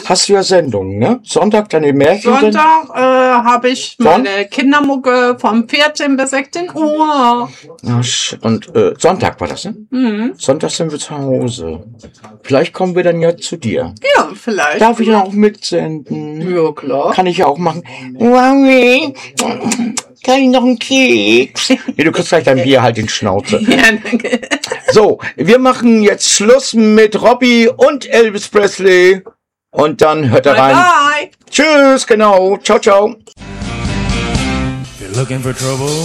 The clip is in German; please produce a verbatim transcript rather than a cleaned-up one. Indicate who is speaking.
Speaker 1: hast du ja Sendungen, ne? Sonntag deine Märchen.
Speaker 2: Sonntag äh, habe ich meine Kindermucke vom vierzehn bis sechzehn Uhr.
Speaker 1: Und äh, Sonntag war das, ne?
Speaker 2: Mhm.
Speaker 1: Sonntag sind wir zu Hause. Vielleicht kommen wir dann ja zu dir.
Speaker 2: Ja, vielleicht.
Speaker 1: Darf ich dann auch mitsenden?
Speaker 2: Ja, klar.
Speaker 1: Kann ich ja auch machen. Mami, kann ich noch einen Keks? Nee, du kriegst gleich dein Bier halt in Schnauze.
Speaker 2: Ja, danke.
Speaker 1: So, wir machen jetzt Schluss mit Robbie und Elvis Presley. Und dann hört er
Speaker 2: Bye,
Speaker 1: rein.
Speaker 2: bye.
Speaker 1: Tschüss, genau. Ciao, ciao.
Speaker 3: If you're looking for trouble,